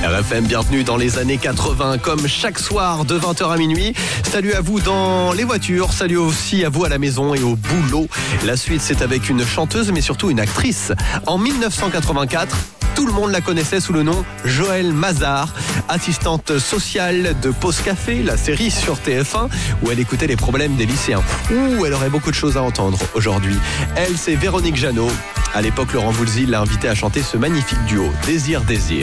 RFM, bienvenue dans les années 80, comme chaque soir de 20h à minuit. Salut à vous dans les voitures, salut aussi à vous à la maison et au boulot. La suite, c'est avec une chanteuse, mais surtout une actrice. En 1984, tout le monde la connaissait sous le nom Joëlle Mazar, assistante sociale de Pause Café, la série sur TF1, où elle écoutait les problèmes des lycéens. Elle aurait beaucoup de choses à entendre aujourd'hui. Elle, c'est Véronique Jeannot. À l'époque, Laurent Voulzy l'a invitée à chanter ce magnifique duo, Désir, Désir.